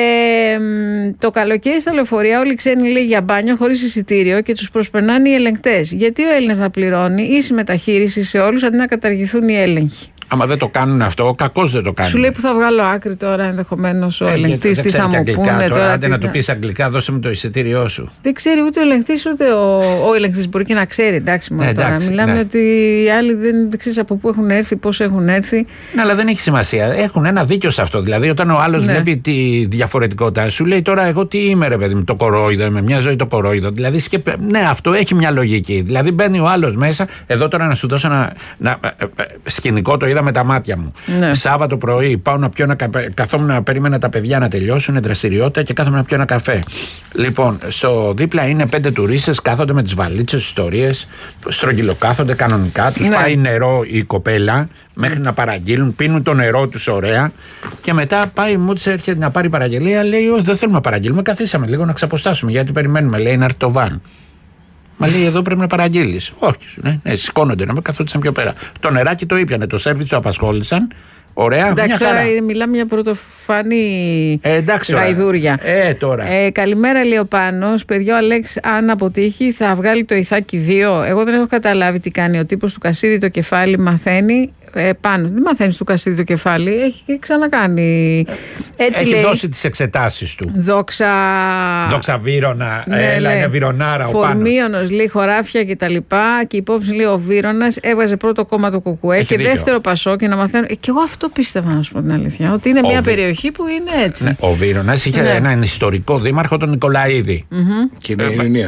Το καλοκαίρι στα λεωφορεία όλοι οι ξένοι λέει για μπάνιο χωρίς εισιτήριο και τους προσπερνάνε οι ελεγκτές. Γιατί ο Έλληνας να πληρώνει ίση μεταχείριση σε όλους αντί να καταργηθούν οι έλεγχοι. Άμα δεν το κάνουν αυτό, κακώς δεν το κάνουν. Σου λέει που θα βγάλω άκρη τώρα ενδεχομένως ο ελεγκτής, τι θα μου πούνε τώρα. Άντε να του πεις αγγλικά, δώσε μου το εισιτήριό σου. Δεν ξέρει ούτε ο ελεγκτής ούτε ο ελεγκτής μπορεί και να ξέρει. Εντάξει, μόνο τώρα. Μιλάμε ότι οι άλλοι δεν ξέρει από πού έχουν έρθει, πώς έχουν έρθει. Ναι, αλλά δεν έχει σημασία. Έχουν ένα δίκιο σε αυτό. Δηλαδή, όταν ο άλλος βλέπει τη διαφορετικότητα, σου λέει τώρα εγώ τι είμαι, ρε παιδί μου, το κορόιδο, με μια ζωή το κορόιδο. Δηλαδή, ναι, αυτό έχει μια λογική. Δηλαδή, μπαίνει ο άλλος μέσα. Εδώ τώρα να σου δώσω ένα σκηνικό, το με τα μάτια μου. Ναι. Σάββατο πρωί πάω να πιω καθόμουν να περίμενα τα παιδιά να τελειώσουν δραστηριότητα και κάθομαι να πιω ένα καφέ. Λοιπόν, στο δίπλα είναι 5 τουρίστες, κάθονται με τις βαλίτσες, ιστορίες, στρογγυλοκάθονται κανονικά. Τους πάει νερό η κοπέλα μέχρι να παραγγείλουν, πίνουν το νερό τους ωραία και μετά πάει μου έρχεται να πάρει παραγγελία. Λέει: όχι, δεν θέλουμε να παραγγείλουμε. Καθίσαμε λίγο να ξαποστάσουμε γιατί περιμένουμε. Λέει να έρθει το βαν. Μα λέει εδώ πρέπει να παραγγείλεις. Όχι, ναι, σηκώνονται να με καθόντουσαν πιο πέρα. Το νεράκι το ήπιανε, το σέρβιτς το απασχόλησαν. Ωραία, εντάξει, τώρα μιλάμε για πρωτοφανή γαϊδούρια. Τώρα. Καλημέρα, λέει ο Πάνος. Παιδιά, ο Αλέξ, αν αποτύχει, θα βγάλει το Ιθάκι 2. Εγώ δεν έχω καταλάβει τι κάνει. Ο τύπος του Κασίδη το κεφάλι μαθαίνει. Πάνω. Δεν μαθαίνει του Κασίδη το κεφάλι. Έχει ξανακάνει. Έτσι έχει λέει, δώσει τις εξετάσεις του. Δόξα Βύρωνα. Είναι Βυρονάρα ο Πάνος. Φορμίωνος, λέει χωράφια κτλ. Και υπόψη λέει ο Βύρωνας έβγαζε πρώτο κόμμα το Κουκουέ και δεύτερο Πασόκ. Και να μαθαίνω. Και εγώ αυτό πίστευα, να σου πω την αλήθεια. Ότι είναι μια περιοχή που είναι έτσι. Ναι. Ο Βύρωνας είχε έναν ιστορικό δήμαρχο, τον Νικολαίδη. Και είναι ειρηνία.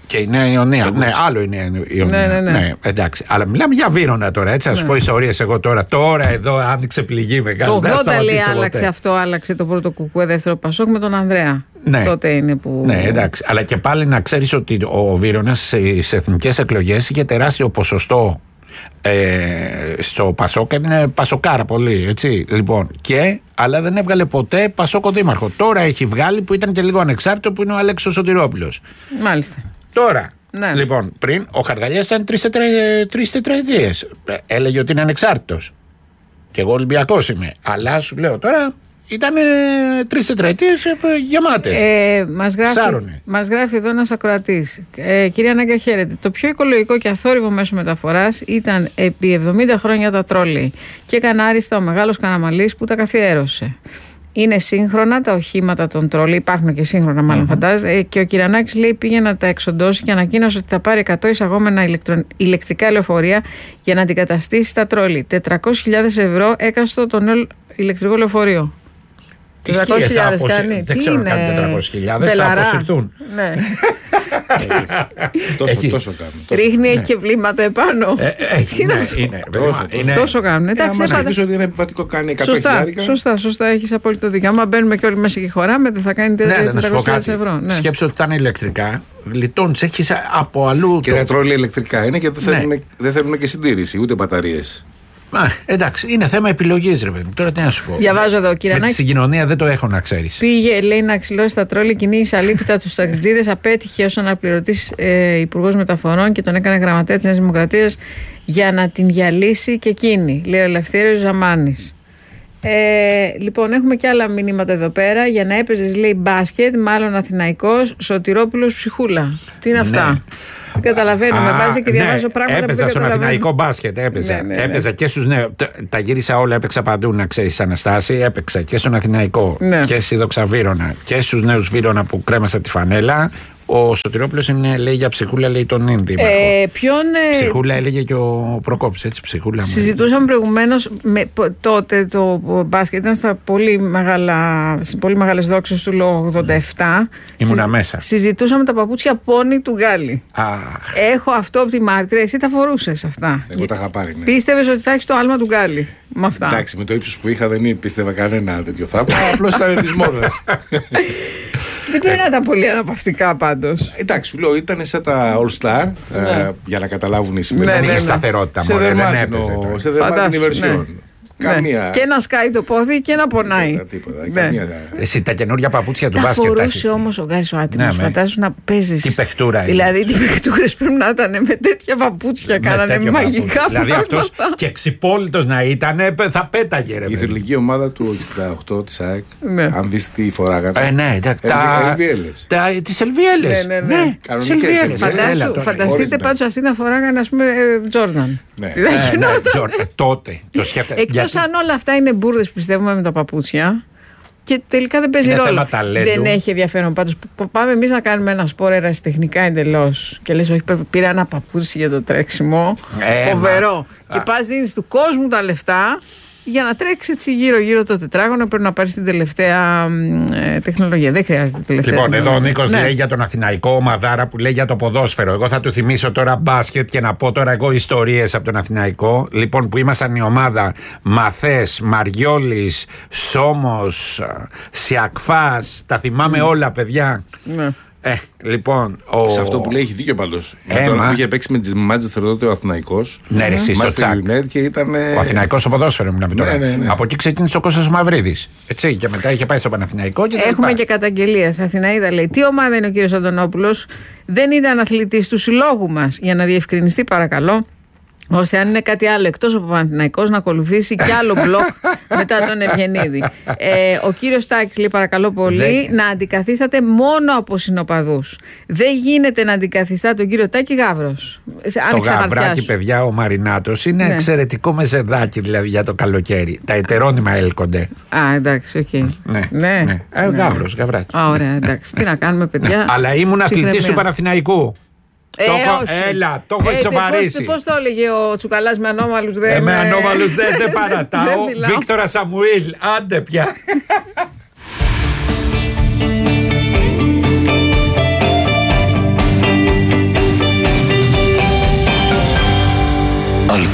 Και η Νέα Ιωνία. Ναι, άλλο η Νέα Ιωνία. Ναι, εντάξει. Αλλά μιλάμε για Βύρωνα τώρα, έτσι. Α πω ιστορίες εγώ τώρα. Τώρα εδώ άνοιξε πληγή μεγάλη. Το 80 λέει άλλαξε αυτό, άλλαξε το πρώτο Κουκουέ, δεύτερο Πασόκ με τον Ανδρέα. Ναι. Τότε είναι που. Ναι, εντάξει. Αλλά και πάλι να ξέρεις ότι ο Βύρωνας στις εθνικές εκλογές είχε τεράστιο ποσοστό. Στο Πασόκ είναι πασοκάρα πολύ, έτσι. Λοιπόν, αλλά δεν έβγαλε ποτέ Πασόκο δήμαρχο. Τώρα έχει βγάλει, που ήταν και λίγο ανεξάρτητο, που είναι ο Αλέξης Σωτηρόπουλος. Μάλιστα. Τώρα, ναι. Λοιπόν, πριν ο Χαρδαλιάς ήταν 3 τετραετίες. Έλεγε ότι είναι ανεξάρτητος. Και εγώ Ολυμπιακός είμαι. Αλλά σου λέω τώρα. Ήταν 3 τετραετίες γεμάτες. Μας γράφει εδώ ένας ακροατής. Κυρία Νάγκα, χαίρετε. Το πιο οικολογικό και αθόρυβο μέσο μεταφοράς ήταν επί 70 χρόνια τα τρόλεϊ. Και έκανε άριστα ο μεγάλος Καναμαλής που τα καθιέρωσε. Είναι σύγχρονα τα οχήματα των τρόλεϊ, υπάρχουν και σύγχρονα μάλλον φαντάζεται. Και ο Κυρανάκης λέει πήγε να τα εξοντώσει και ανακοίνωσε ότι θα πάρει 100 εισαγόμενα ηλεκτρικά λεωφορεία για να αντικαταστήσει τα τρόλεϊ. 400.000 ευρώ έκαστο το νέο ηλεκτρικό λεωφορείο. 400.000 κάνει. Δεν ξέρω αν κάνει 400.000, θα αποσυρθούν. Ναι. Τόσο κάνουν. Ρίχνει, έχει και βλήματα επάνω. Τόσο κάνουν. Εντάξει, να αρχίσω ότι είναι επιβατικό, κάνει 100.000. Σωστά, έχεις απόλυτο δίκιο. Άμα μπαίνουμε και όλοι μέσα και χωράμε, δεν θα κάνει 400.000 ευρώ. Σκέψου ότι ήταν ηλεκτρικά. Γλιτώνεις, έχεις από αλλού. Και τα τρόλια ηλεκτρικά είναι και δεν θέλουν και συντήρηση, ούτε μπαταρίες. Εντάξει, είναι θέμα επιλογής, ρε παιδί. Τώρα τι να σου πω. Διαβάζω εδώ, κύριε. Με τη συγκοινωνία δεν το έχω να ξέρεις. Πήγε, λέει, να ξυλώσει τα τρόλια κοινή εισαλίπητα του ταξιτζίδες. Απέτυχε ως αναπληρωτής υπουργός μεταφορών και τον έκανε γραμματέα της Νέας Δημοκρατίας για να την διαλύσει και εκείνη. Λέει ο Ελευθέριος Ζαμάνης. Λοιπόν, έχουμε και άλλα μηνύματα εδώ πέρα. Για να έπαιζες, λέει, μπάσκετ, μάλλον Αθηναϊκός, Σωτηρόπουλος Ψυχούλα. Τι είναι αυτά. Καταλαβαίνω, με βάζει και διαβάζω πράγματα που δεν καταλαβαίνω. Έπαιζα στον Αθηναϊκό μπάσκετ, έπαιζα και στους νέους. Τα γύρισα όλα, έπαιξα παντού, να ξέρεις, Αναστάση. Έπαιξα και στον Αθηναϊκό και στη Δόξα Βύρωνα και στους νέους Βύρωνα που κρέμασα τη φανέλα. Ο Σωτηρόπουλος λέει για Ψυχούλα, λέει τον Ίνδη. Ψυχούλα έλεγε και ο Προκόπης, έτσι, Ψυχούλα. Συζητούσαμε προηγουμένως, τότε το μπάσκετ ήταν στα πολύ μεγάλες δόξες του λόγου 87. Ήμουνα μέσα. Συζητούσαμε τα παπούτσια πόνι του Γκάλι. Έχω αυτό από τη μάρτυρα, εσύ τα φορούσες αυτά. Εγώ τα είχα πάρει, ναι. Πίστευες ότι θα έχεις το άλμα του Γκάλι με αυτά. Εντάξει, με το ύψος που είχα δεν πίστευα κανένα τέτοιο θαύμα. Απλώς ήταν της μόδας. Δεν πρέπει να ήταν πολύ αναπαυτικά πάντως. Εντάξει, σου λέω, ήταν σαν τα All Star, για να καταλάβουν οι σημερινοί. Δεν είχε σταθερότητα μόνο, δεν έπαιζε. Σε δερμάτινη version. Καμία. Και να σκάει το πόδι και να πονάει. Εσύ τα καινούργια παπούτσια του μπάσκετ. Τα φορούσε όμως ο Γκάρης ο άτιμος. Φαντάζομαι να παίζεις. Τι παιχτούρα είναι. Δηλαδή, τι παιχτούρες πρέπει να ήταν με τέτοια παπούτσια. Κάνανε μαγικά πράγματα. Δηλαδή, αυτός και ξυπόλυτος να ήταν, θα πέταγε. Η θρυλική ομάδα του 68 της ΑΕΚ, αν δεις τι φοράγανε. Ναι, τις Ελβιέλες. Ναι, φανταστείτε πάντως αυτοί να φοράγανε, ας πούμε, Τζόρνταν. Τότε το σκέφτεται. Εκτός αν όλα αυτά είναι μπουρδες, πιστεύουμε, με τα παπούτσια και τελικά δεν παίζει ρόλο. Δεν έχει ενδιαφέρον. Πάντως πάμε εμείς να κάνουμε ένα σπορ ερασιτεχνικά εντελώς και λες όχι, πήρα ένα παπούτσι για το τρέξιμο. Φοβερό. Και πας δίνεις του κόσμου τα λεφτά για να τρέξει έτσι γύρω-γύρω το τετράγωνο. Πρέπει να πάρει την τελευταία τεχνολογία. Δεν χρειάζεται τελευταία. Λοιπόν, εδώ ο Νίκος λέει για τον Αθηναϊκό, ο Μαδάρα που λέει για το ποδόσφαιρο. Εγώ θα του θυμίσω τώρα μπάσκετ και να πω τώρα εγώ ιστορίες από τον Αθηναϊκό. Λοιπόν, που ήμασταν η ομάδα Μαθές, Μαριόλης, Σόμος, Σιακφάς. Τα θυμάμαι όλα, παιδιά. Ναι. Λοιπόν, σε αυτό που λέει έχει δίκιο πάντως. Που είχε παίξει με τη Manchester τότε ο Αθηναϊκός. Ναι, ρε, εσύ στο τσάκ. Ο Αθηναϊκός στο ποδόσφαιρο μιλάμε τώρα. Ναι. Από εκεί ξεκίνησε ο Κώστας Μαυρίδης. Έτσι, και μετά είχε πάει στο Παναθηναϊκό. Έχουμε και καταγγελίες. Αθηναίδα λέει: τι ομάδα είναι ο κύριος Αντωνόπουλος, δεν ήταν αθλητής του συλλόγου μας. Για να διευκρινιστεί, παρακαλώ. Ώστε αν είναι κάτι άλλο εκτός από Παναθηναϊκός να ακολουθήσει κι άλλο μπλοκ μετά τον Ευγενίδη. Ο κύριος Τάκης λέει παρακαλώ πολύ να αντικαθίσταται μόνο από συνοπαδούς. Δεν γίνεται να αντικαθιστά τον κύριο Τάκη Γαύρος. Το Γαβράκι, παιδιά, ο Μαρινάτος είναι εξαιρετικό μεζεδάκι δηλαδή για το καλοκαίρι. Τα ετερόνυμα έλκονται. Εντάξει, οκ. Ναι. Γαύρος, Γαβράκι. Ωραία, εντάξει. Τι να κάνουμε, παιδιά. Αλλά ήμουν αθλητής του Παναθηναϊκού. Έλα, το έχω ισοβαρίσει. Πώς το έλεγε ο Τσουκαλάς, με ανώμαλους δεν. Με ανώμαλους δεν παρατάω. Βίκτορα Σαμουήλ, άντε πια.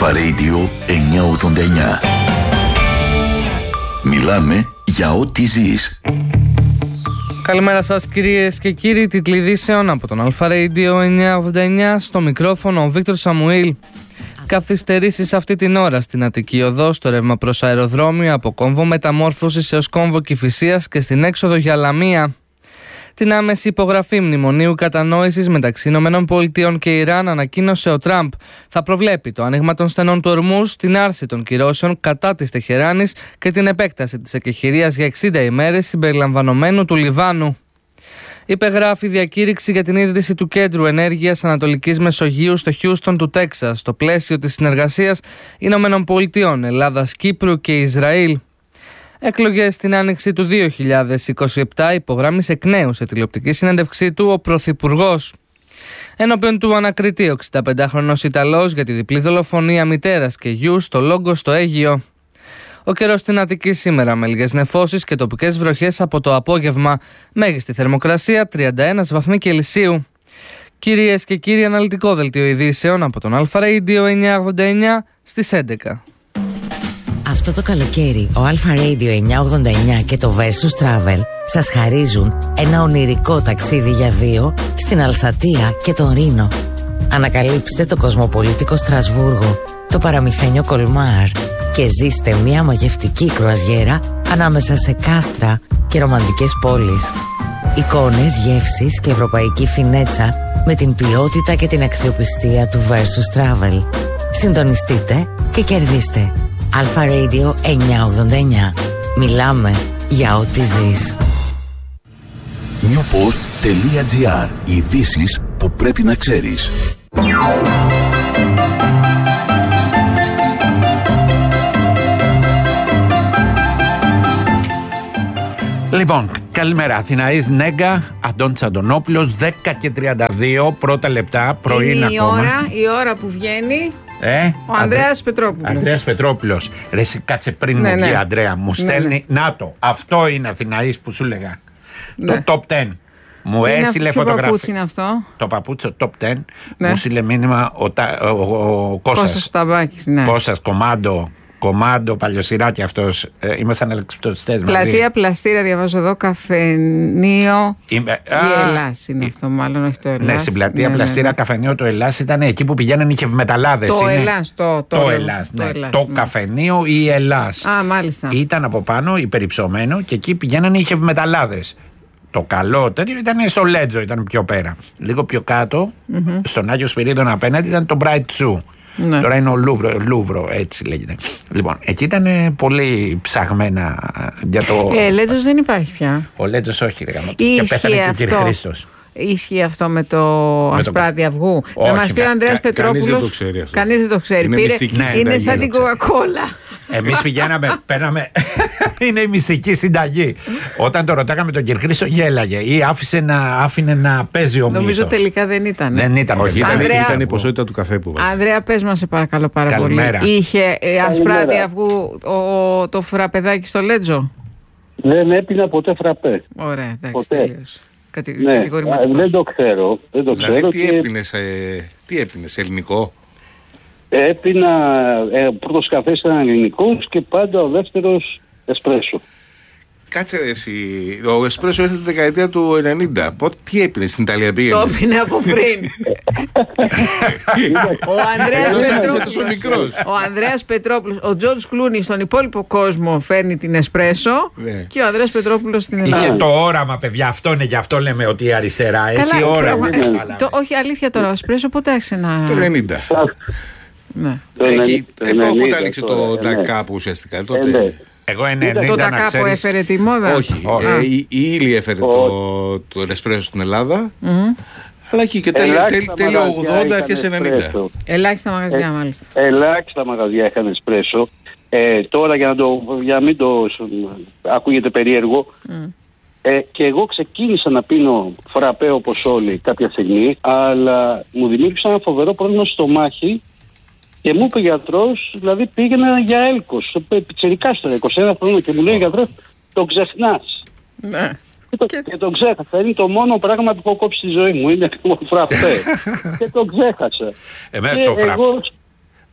Αλφα Radio 989. Μιλάμε για ό,τι ζεις. Καλημέρα σας κυρίες και κύριοι, τίτλοι ειδήσεων από τον Αλφα Radio 989, στο μικρόφωνο ο Βίκτορ Σαμουήλ. Καθυστερήσεις αυτή την ώρα στην Αττική Οδό, στο ρεύμα προς αεροδρόμιο, από κόμβο Μεταμόρφωσης έως κόμβο Κηφισίας και στην έξοδο για Λαμία. Την άμεση υπογραφή μνημονίου κατανόησης μεταξύ ΗΠΑ και Ιράν ανακοίνωσε ο Τραμπ. Θα προβλέπει το άνοιγμα των στενών του Ορμούζ, την άρση των κυρώσεων κατά της Τεχεράνης και την επέκταση της εκεχηρίας για 60 ημέρες συμπεριλαμβανομένου του Λιβάνου. Υπεγράφει διακήρυξη για την ίδρυση του Κέντρου Ενέργειας Ανατολικής Μεσογείου στο Χιούστον του Τέξας, στο πλαίσιο της συνεργασίας ΗΠΑ, Ελλάδας, Κύπρου και Ισραήλ. Εκλογές στην άνοιξη του 2027, υπογράμμισε εκ νέου σε τηλεοπτική συνέντευξή του ο Πρωθυπουργός. Ενώπιον του ανακριτεί ο 65χρονος Ιταλός για τη διπλή δολοφονία μητέρας και γιου στο Λόγκο στο Αίγυο. Ο καιρός στην Αττική σήμερα με λίγες νεφώσεις και τοπικές βροχές από το απόγευμα. Μέγιστη θερμοκρασία 31 βαθμοί Κελσίου. Κυρίες και κύριοι, αναλυτικό δελτίο ειδήσεων από τον Αλφα Radio 989 στις 11. Αυτό το καλοκαίρι ο Alpha Radio 989 και το Versus Travel σας χαρίζουν ένα ονειρικό ταξίδι για δύο στην Αλσατία και τον Ρήνο. Ανακαλύψτε το κοσμοπολίτικο Στρασβούργο, το παραμυθένιο Κολμάρ και ζήστε μια μαγευτική κρουαζιέρα ανάμεσα σε κάστρα και ρομαντικές πόλεις. Εικόνες, γεύσεις και ευρωπαϊκή φινέτσα με την ποιότητα και την αξιοπιστία του Versus Travel. Συντονιστείτε και κερδίστε. Alpha Radio 989. Μιλάμε για ό,τι ζεις. newpost.gr. Ειδήσεις που πρέπει να ξέρεις. Λοιπόν, καλημέρα. Αθηναής Νέγκα, Αντώνης Αντωνόπουλος, 10:32, πρώτα λεπτά, πρωί ακόμα. Η ώρα που βγαίνει. Ο Ανδρέας Πετρόπουλος. Ανδρέας Πετρόπουλος. Ρε εσύ κάτσε πριν μου βγει, Ανδρέα. Μου στέλνει, να το, αυτό είναι Αθηναής που σου λέγα. Το top 10. Μου έστειλε φωτογραφία. Τι παπούτσι είναι αυτό? Το παπούτσι, το top 10. Μου έστειλε μήνυμα ο Κώστας. Κώστας, κομμάντο, παλιοσυράκι αυτός. Ήμασταν ελεξιπτωτιστές μαζί. Πλατεία Πλαστήρα, διαβάζω εδώ, καφενείο. Η Ελλάς είναι αυτό, μάλλον, όχι το Ελλάς. Ναι, στην πλατεία Πλαστήρα, καφενείο το Ελλάς ήταν εκεί που πηγαίναν οι χευμεταλλάδες. Το Ελλάς, το Ελλάς. Το καφενείο η Ελλάς. Α, μάλιστα. Ήταν από πάνω υπερυψωμένο και εκεί πηγαίναν οι χευμεταλλάδες. Το καλό τέτοιο ήταν στο Λέτζο, ήταν πιο πέρα. Λίγο πιο κάτω, στον Άγιο Σπυρίδωνα απέναντι, ήταν το Bright Zoo. Ναι. Τώρα είναι ο Λούβρο, έτσι λέγεται. Λοιπόν, εκεί ήταν πολύ ψαγμένα για το. Λέτζος δεν υπάρχει πια. Ο Λέτζος όχι, ρε γάμο. Και πέθανε και ο κύριος Χρήστος. Ισχύει αυτό με το Ασπράτη Αυγού? Να μας πει ο Ανδρέας Πετρόπουλος. Κανείς δεν το ξέρει αυτό. Κανείς δεν το ξέρει. Είναι σαν την Coca-Cola. Εμείς πηγαίναμε, παίρναμε. Είναι η μυστική συνταγή. Όταν το ρωτάγαμε τον κύριο Χρήστο, γέλαγε ή άφηνε να παίζει ο μύθος. Νομίζω τελικά δεν ήταν. Δεν ήταν. Όχι, ήταν η ποσότητα του καφέ που βάζει. Ανδρέα, πες μας σε παρακαλώ πάρα πολύ. Είχε Ασπράτη Αυγού το φραπεδάκι στο Λέτζο? Δεν έπινα ποτέ φραπέ. Ωραία, εντάξει, τέλειος. Δεν το ξέρω. Δηλαδή, τι έπινες, ελληνικό? Έπινα, πρώτος καφές ήταν ελληνικός και πάντα ο δεύτερος εσπρέσο. Κάτσε εσύ, ο εσπρέσο έρχεται τη δεκαετία του 90. Τι έπινες στην Ιταλία, πήγαινε? Το έπινε από πριν. Ο Ανδρέας Πετρόπουλος, ο Τζορτζ Κλούνι στον υπόλοιπο κόσμο φέρνει την εσπρέσο και ο Ανδρέας Πετρόπουλος στην Ελλάδα. Είχε το όραμα, παιδιά, αυτό είναι, γι' αυτό λέμε ότι η αριστερά έχει όραμα. Όχι, αλήθεια τώρα, ο εσπρέσο πότε άρχισε να. Το 90. Ναι. Πότε άνοιξε το Ντακάπ ουσιαστικά, τότε. Εγώ 90 το Ντακάπ που έφερε τη μόδα. Όχι, η Ήλη έφερε το εσπρέσο στην Ελλάδα. Αλλά εκεί και τέλειο 80 άρχισε 90. Ελάχιστα μαγαζιά, μάλιστα. Ελάχιστα μαγαζιά είχαν εσπρέσο. Τώρα για να μην το ακούγεται περίεργο, και εγώ ξεκίνησα να πίνω φραπέ όπως όλοι κάποια στιγμή, αλλά μου δημιούργησε ένα φοβερό πρόβλημα στο στομάχι και μου είπε ο γιατρός, δηλαδή πήγαινα για έλκος, πιτσιρικάς τώρα, 21 χρόνια, και μου λέει ο γιατρός, το ξεχνάς. Ναι. Και το ξέχασα. Είναι το μόνο πράγμα που έχω κόψει στη ζωή μου. Είναι το φραπέ. Και το ξέχασα.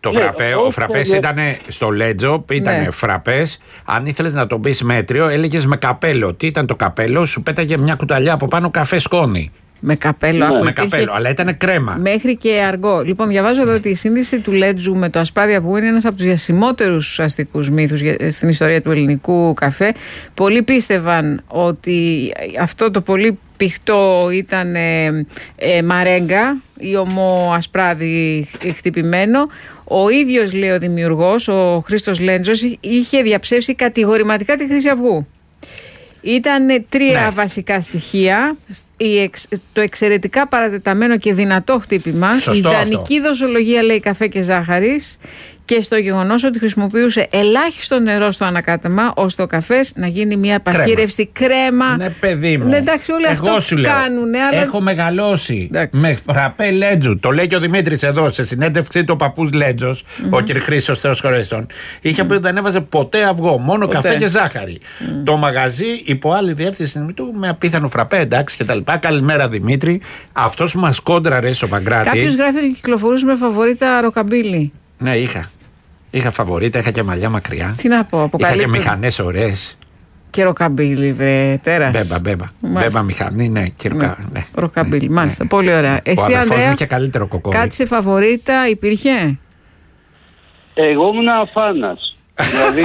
Το φραπέ, ο φραπές ήταν στο Λέτζο, ήταν φραπές. Αν ήθελες να τον πεις μέτριο, έλεγες με καπέλο. Τι ήταν το καπέλο, σου πέταγε μια κουταλιά από πάνω καφέ σκόνη. Με καπέλο, με καπέλο, αλλά ήταν κρέμα. Μέχρι και αργό. Λοιπόν, διαβάζω εδώ ότι η σύνδεση του Λέτζου με το ασπάδι αυγού είναι ένας από τους διασημότερους αστικούς μύθους στην ιστορία του ελληνικού καφέ. Πολλοί πίστευαν ότι αυτό το πολύ πηχτό ήταν μαρέγκα ή ομό ασπράδι χτυπημένο. Ο ίδιος, λέει ο δημιουργός, ο Χρήστος Λέντζος, είχε διαψεύσει κατηγορηματικά τη χρήση αυγού. Ήταν 3 βασικά στοιχεία: το εξαιρετικά παρατεταμένο και δυνατό χτύπημα, η ιδανική δοσολογία, λέει, καφέ και ζάχαρης, και στο γεγονός ότι χρησιμοποιούσε ελάχιστο νερό στο ανακάτεμα ώστε ο καφές να γίνει μια επαχύρευστη κρέμα. Ναι, παιδί μου. Ναι, εντάξει, όλοι αυτό κάνουν. Αλλά... Έχω μεγαλώσει με φραπέ Λέτζου. Το λέει και ο Δημήτρης εδώ σε συνέντευξή του, ο παππούς Λέτζος, ο κ. Χρήστος Θεός χωρέστον. Είχε πει ότι δεν έβαζε ποτέ αυγό, μόνο καφέ και ζάχαρη. Το μαγαζί υπό άλλη διεύθυνση του με απίθανο φραπέ, εντάξει κτλ. Καλημέρα Δημήτρη. Αυτός που μας κόντραρε στο Παγκράτη. Κάποιος γράφει ότι κυκλοφορούσε με φαβορίτα ροκαμπίλι. Ναι, είχα φαβορίτα, είχα και μαλλιά μακριά. Τι να πω, είχα και μηχανές ωραίες. Και ροκαμπίλι, βρε, τέρας. Μπέμπα μηχανή, ναι. Ναι. Ροκαμπίλι, μάλιστα, πολύ ωραία. Εσύ, Ανδρέα, καλύτερο κοκόρι. κάτι σε φαβορίτα υπήρχε? Εγώ ήμουν αφάνας. Δηλαδή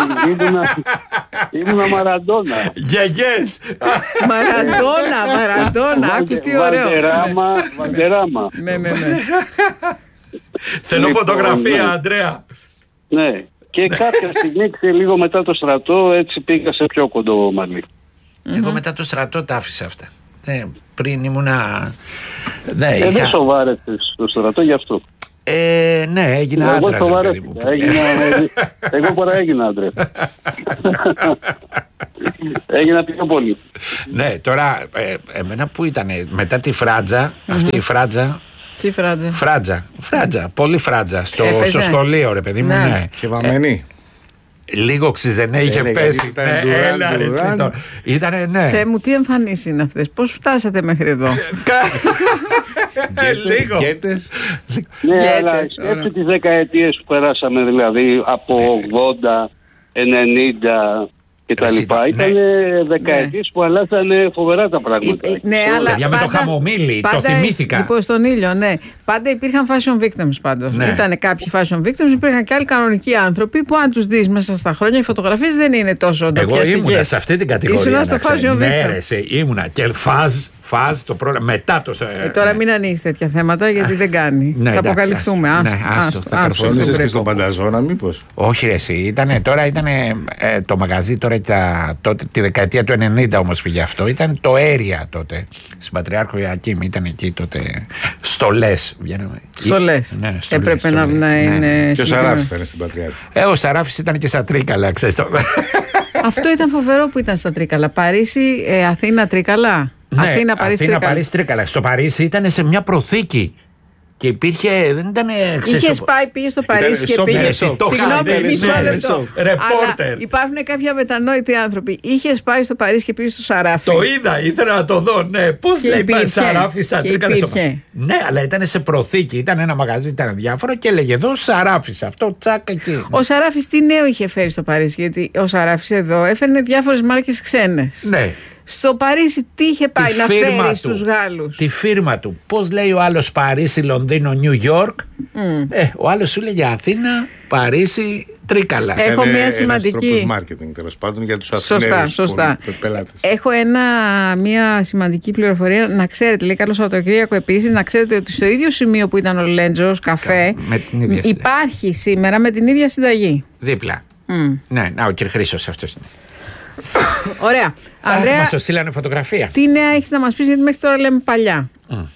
ήμουνα Μαραντόνα. Γιαγιές. Μαραντόνα, άκου τι ωραίο. Βαλτεράμα. Ναι. Θέλω φωτογραφία, Ανδρέα. Ναι. Και κάποια στιγμή, λίγο μετά το στρατό, έτσι πήγα σε πιο κοντό μαλλί. Εγώ μετά το στρατό τα άφησα αυτά. Πριν ήμουνα... Δεν σοβάρεσες στο στρατό γι' αυτό. Ναι, έγινα άντρας. Εγώ παραέγινα άντρας. Έγινα πιο πολύ. Ναι, τώρα εμένα που ήταν μετά τη φράτζα, αυτή η φράτζα. Τι φράτζα? Φράτζα, πολύ φράτζα στο σχολείο, ρε παιδί μου. Ναι. Και βαμμένη. Λίγο ξυζενέ είχε πέσει. Ήτανε, ναι. Θεέ μου, τι εμφανίσεις είναι αυτές? Πώς φτάσατε μέχρι εδώ? Λίγο. Ναι, αλλά σκέψτε τις δεκαετίες που περάσαμε, δηλαδή από 80, 90 και τα λοιπά. Ήταν δεκαετίες που αλλάζανε φοβερά τα πράγματα. Ναι, αλλά παιδιά, με το χαμομήλι, το θυμήθηκα. Λοιπόν, στον ήλιο, ναι. Πάντα υπήρχαν fashion victims πάντως. Ναι. Ήταν κάποιοι fashion victims, υπήρχαν και άλλοι κανονικοί άνθρωποι που αν τους δεις μέσα στα χρόνια, οι φωτογραφίες δεν είναι τόσο ντροπιαστικές. Εγώ ήμουνα σε αυτή την κατηγορία. Ήσουνα στο fashion victim. Ναι, ήμουνα και φάζ το πρόβλημα μετά το... Τώρα μην ανοίξεις τέτοια θέματα γιατί δεν κάνει. Θα αποκαλυφθούμε. Θα καρφώνησες και στον Πανταζώνα μήπως? Όχι ρε εσύ, τώρα ήταν το μαγαζί τότε τη δεκαετία του 90 όμως πήγε αυτό. Ήταν το Area τότε, στην Πατριάρχο Ιακήμ, ήταν εκεί τότε στολές. Στολές, έπρεπε να είναι... Και ο Σαράφης ήταν στην Πατριάρχο. Ο Σαράφης ήταν και στα Τρίκαλα, ξέρεις το. Αυτό ήταν φοβερό που ήταν στα Τρίκαλα. Παρίσι, Αθήνα, Τρίκαλα. Ναι, Αθήνα, Παρίσι, Τρίκαλα. Στο Παρίσι ήταν σε μια προθήκη. Και υπήρχε, δεν ήταν. Είχε πάει, πήγε στο Παρίσι και πήγε. Συγγνώμη, μισό λεπτό. Υπάρχουν κάποιοι μετανόητοι άνθρωποι. Είχε πάει στο Παρίσι και πήγε στο Σαράφι. Το είδα, ήθελα να το δω. Ναι, πώ λέει πάει Σαράφι στα Τρίκαλα. Ναι, αλλά ήταν σε προθήκη. Ήταν ένα μαγαζί, ήταν διάφορο και έλεγε εδώ Σαράφι. Αυτό τσάκα εκεί. Ο Σαράφι τι νέο είχε φέρει στο Παρίσι? Γιατί ο Σαράφι εδώ έφερνε διάφορες μάρκες ξένες. Ναι. Στο Παρίσι τι είχε πάει να φέρει στους Γάλλους? Τη φίρμα του. Πώς λέει ο άλλος Παρίσι, Λονδίνο, Νιου Γιόρκ. Ο άλλος σου λέγε Αθήνα, Παρίσι, Τρίκαλα. Έχω μια σημαντική... τρόπος μάρκετινγκ τέλος πάντων για τους Αθηναίους πελάτες. Έχω μια σημαντική πληροφορία. Να ξέρετε, λέει καλό Σαββατοκύριακο επίσης, να ξέρετε ότι στο ίδιο σημείο που ήταν ο Λέντζος καφέ υπάρχει σήμερα με την ίδια συνταγή. Δίπλα. Ναι, ο κ. Χρήστος αυτός είναι. Ωραία. Ανδρέα, μας το στείλανε φωτογραφία. Τι νέα έχεις να μας πεις, γιατί μέχρι τώρα λέμε παλιά?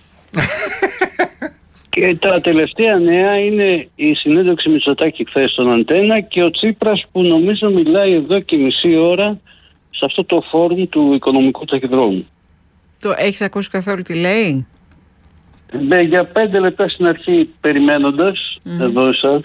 Και τα τελευταία νέα είναι η συνέντευξη Μητσοτάκη χθες στον Αντένα και ο Τσίπρας που νομίζω μιλάει εδώ και μισή ώρα σε αυτό το φόρουμ του οικονομικού ταχυδρόμου. Το έχεις ακούσει καθόλου τι λέει? Ναι, για 5 λεπτά στην αρχή περιμένοντας εδώ εσάς.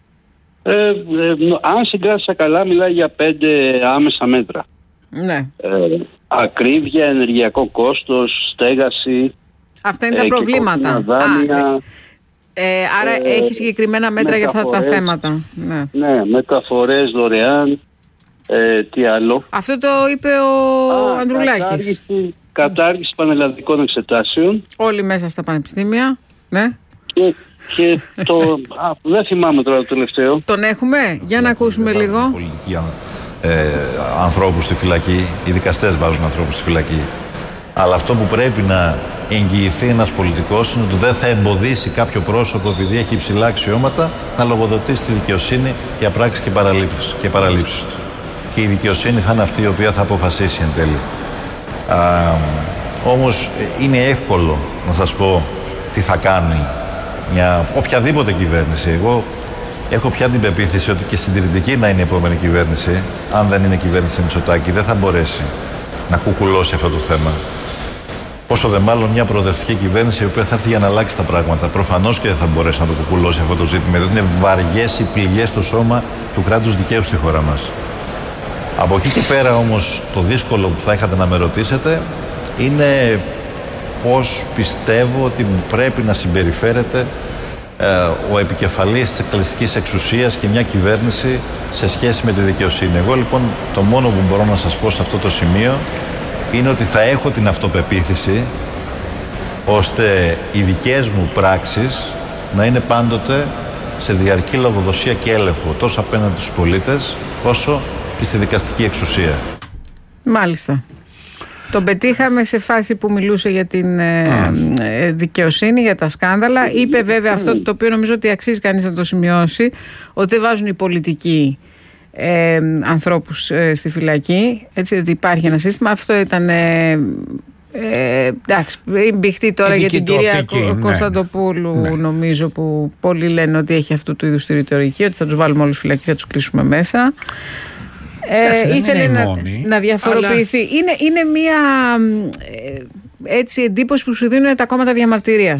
Αν συγκράτησα καλά, μιλάει για 5 άμεσα μέτρα. Ναι. Ακρίβεια, ενεργειακό κόστος, στέγαση. Αυτά είναι τα προβλήματα. Άρα έχει συγκεκριμένα μέτρα για αυτά τα θέματα. Ναι, μεταφορές δωρεάν. Τι άλλο? Αυτό το είπε ο Ανδρουλάκης. Κατάργηση πανελλαδικών εξετάσεων. Όλοι μέσα στα πανεπιστήμια. Ναι. Και το. Δεν θυμάμαι τώρα το τελευταίο. Τον έχουμε. Για να ακούσουμε λίγο. Ανθρώπους στη φυλακή. Οι δικαστές βάζουν ανθρώπους στη φυλακή. Αλλά αυτό που πρέπει να εγγυηθεί ένας πολιτικός είναι ότι δεν θα εμποδίσει κάποιο πρόσωπο, επειδή έχει υψηλά αξιώματα, να λογοδοτήσει τη δικαιοσύνη για πράξεις και παραλήψεις του. Και η δικαιοσύνη θα είναι αυτή η οποία θα αποφασίσει εν τέλει. Όμως είναι εύκολο να σας πω τι θα κάνει μια οποιαδήποτε κυβέρνηση. Εγώ έχω πια την πεποίθηση ότι και συντηρητική να είναι η επόμενη κυβέρνηση, αν δεν είναι κυβέρνηση Μητσοτάκη, δεν θα μπορέσει να κουκουλώσει αυτό το θέμα. Πόσο δε μάλλον μια προοδευτική κυβέρνηση η οποία θα έρθει για να αλλάξει τα πράγματα. Προφανώς και δεν θα μπορέσει να το κουκουλώσει αυτό το ζήτημα. Δεν είναι βαριές οι πληγές στο σώμα του κράτους δικαίου στη χώρα μας. Από εκεί και πέρα όμως το δύσκολο που θα είχατε να με ρωτήσετε είναι πώς πιστεύω ότι πρέπει να συμπεριφέρεται ο επικεφαλής της εκτελεστικής εξουσίας και μια κυβέρνηση σε σχέση με τη δικαιοσύνη. Εγώ λοιπόν το μόνο που μπορώ να σας πω σε αυτό το σημείο είναι ότι θα έχω την αυτοπεποίθηση ώστε οι δικές μου πράξεις να είναι πάντοτε σε διαρκή λογοδοσία και έλεγχο τόσο απέναντι στους πολίτες όσο και στη δικαστική εξουσία. Μάλιστα. Τον πετύχαμε σε φάση που μιλούσε για την δικαιοσύνη, για τα σκάνδαλα. Είπε βέβαια αυτό το οποίο νομίζω ότι αξίζει κανείς να το σημειώσει, ότι δεν βάζουν οι πολιτικοί ανθρώπους στη φυλακή, έτσι, ότι υπάρχει ένα σύστημα. Αυτό ήταν εντάξει, μπηχτεί τώρα για την κυρία Κωνσταντοπούλου, νομίζω, που πολλοί λένε ότι έχει αυτού του είδους τη ρητορική, ότι θα τους βάλουμε όλους φυλακή, θα τους κλείσουμε μέσα. Ήθελε να διαφοροποιηθεί. Είναι μια έτσι εντύπωση που σου δίνουν τα κόμματα διαμαρτυρίας.